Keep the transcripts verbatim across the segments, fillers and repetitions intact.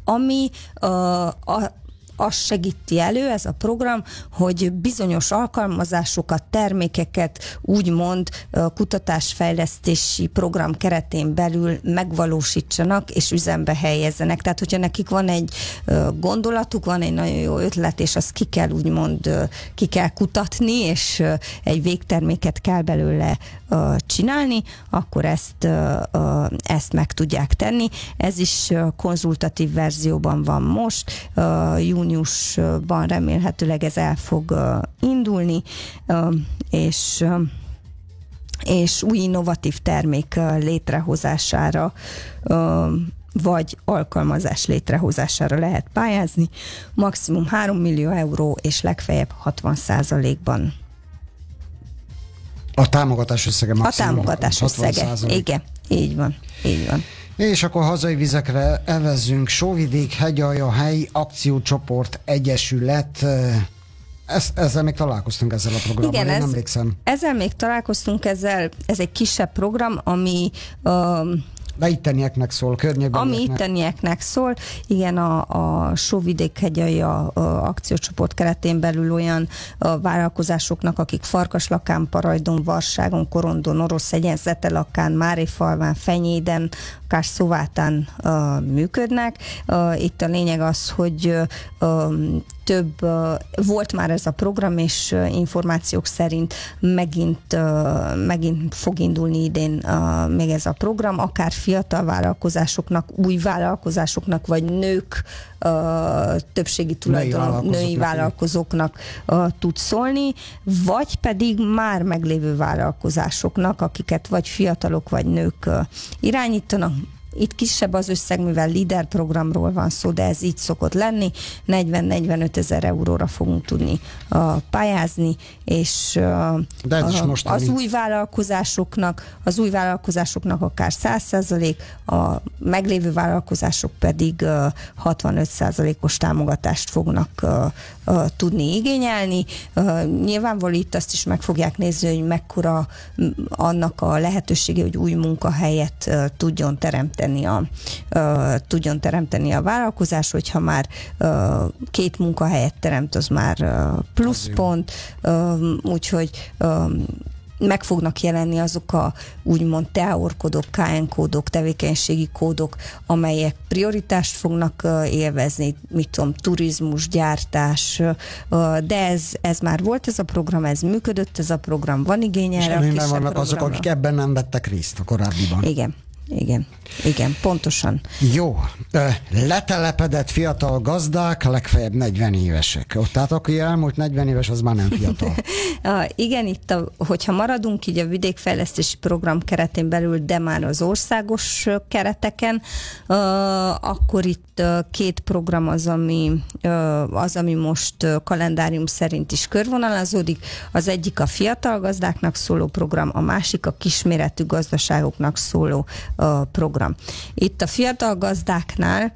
ami uh, a azt segíti elő ez a program, hogy bizonyos alkalmazásokat, termékeket úgymond kutatásfejlesztési program keretén belül megvalósítsanak és üzembe helyezzenek. Tehát, hogyha nekik van egy gondolatuk, van egy nagyon jó ötlet, és azt ki kell úgymond ki kell kutatni, és egy végterméket kell belőle csinálni, akkor ezt, ezt meg tudják tenni. Ez is konzultatív verzióban van most, júniusban remélhetőleg ez el fog indulni, és, és új innovatív termék létrehozására vagy alkalmazás létrehozására lehet pályázni. Maximum három millió euró, és legfeljebb hatvan százalékban. A támogatás összege maximum. A támogatás összege, igen, így van, így van. És akkor hazai vizekre evezzünk. Sóvidék Hegyalja Helyi Akciócsoport Egyesület. Ez, ezzel még találkoztunk ezzel a programmal, igen, én ez, emlékszem. Ezzel még találkoztunk, ezzel, ez egy kisebb program, ami... Um, De ittenieknek szól, környékbelieknek. Ami ittenieknek szól, igen, a, a Sóvidék Hegyalja akciócsoport keretén belül olyan a vállalkozásoknak, akik Farkaslakán, Parajdon, Varságon, Korondon, Oroszhegyen, Zetelakán, Márifalván, Fenyéden, akár Szovátán uh, működnek. Uh, itt a lényeg az, hogy uh, több, uh, volt már ez a program, és uh, információk szerint megint, uh, megint fog indulni idén uh, még ez a program, akár fiatal vállalkozásoknak, új vállalkozásoknak, vagy nők, uh, többségi tulajdon női vállalkozóknak uh, tud szólni, vagy pedig már meglévő vállalkozásoknak, akiket vagy fiatalok, vagy nők uh, irányítanak. Itt kisebb az összeg, mivel LEADER programról van szó, de ez így szokott lenni. negyven-negyvenöt ezer euróra fogunk tudni uh, pályázni, és uh, de ez is uh, mostani. az új vállalkozásoknak, az új vállalkozásoknak akár száz százalék, a meglévő vállalkozások pedig uh, hatvanöt százalékos támogatást fognak uh, uh, tudni igényelni. Uh, nyilvánvaló itt azt is meg fogják nézni, hogy mekkora annak a lehetősége, hogy új munkahelyet uh, tudjon teremteni A, uh, tudjon teremteni a vállalkozás, hogyha már uh, két munkahelyet teremt, az már uh, pluszpont, uh, úgyhogy uh, meg fognak jelenni azok a úgymond té á o-kódok, ká en kódok, tevékenységi kódok, amelyek prioritást fognak uh, élvezni, mit tudom, turizmus, gyártás, uh, de ez, ez már volt ez a program, ez működött, ez a program, van igény erre. És vannak programra. Azok, akik ebben nem vettek részt a korábbiban. Igen. Igen, igen, pontosan. Jó, letelepedett fiatal gazdák, legfeljebb negyven évesek. Tehát aki elmúlt negyven éves, az már nem fiatal. Igen, itt, a, hogyha maradunk így a vidékfejlesztési program keretén belül, de már az országos kereteken, akkor itt két program az, ami, az, ami most kalendárium szerint is körvonalazódik. Az egyik a fiatal gazdáknak szóló program, a másik a kisméretű gazdaságoknak szóló program. Itt a fiatal gazdáknál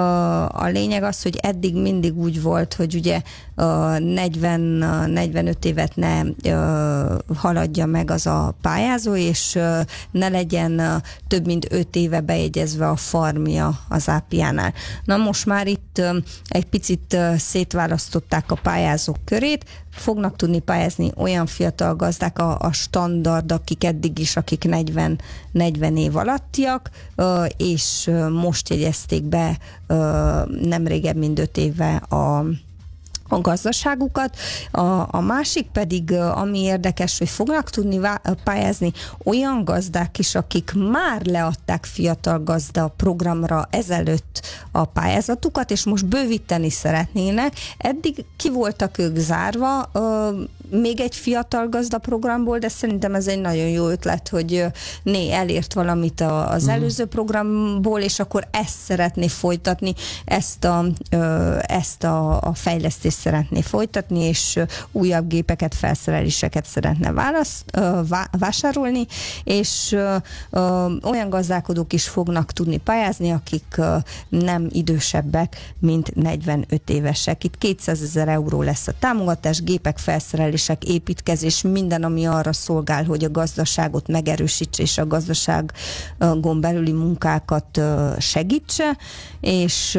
a lényeg az, hogy eddig mindig úgy volt, hogy ugye negyven-negyvenöt évet ne haladja meg az a pályázó, és ne legyen több mint öt éve bejegyezve a farmja az ápiánál. Na most már itt egy picit szétválasztották a pályázók körét, fognak tudni pályázni olyan fiatal gazdák, a, a standard, akik eddig is, akik negyven év alattiak, és most jegyezték be nem régebb, mint öt éve a a gazdaságukat. A, a másik pedig, ami érdekes, hogy fognak tudni pályázni olyan gazdák is, akik már leadták fiatal gazda programra ezelőtt a pályázatukat, és most bővíteni szeretnének. Eddig ki voltak ők zárva, még egy fiatal gazda programból, de szerintem ez egy nagyon jó ötlet, hogy né, elért valamit az mm. előző programból, és akkor ezt szeretné folytatni, ezt a, ezt a, a fejlesztést szeretné folytatni, és újabb gépeket, felszereléseket szeretne válasz, vásárolni, és olyan gazdálkodók is fognak tudni pályázni, akik nem idősebbek, mint negyvenöt évesek. Itt kétszázezer euró lesz a támogatás, gépek, felszerelések, építkezés, minden, ami arra szolgál, hogy a gazdaságot megerősítse, és a gazdaságon belüli munkákat segítse, és